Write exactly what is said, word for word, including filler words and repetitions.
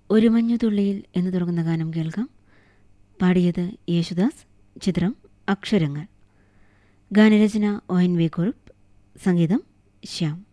ഒരു മഞ്ഞുതുള്ളിയിൽ എന്ന് തുടങ്ങുന്ന ഗാനം കേൾക്കാം. പാടിയത് യേശുദാസ്. ചിത്രം അക്ഷരങ്ങൾ. ഗാനരചന ഒ എൻ വി കുറുപ്പ്. സംഗീതം ശ്യാം.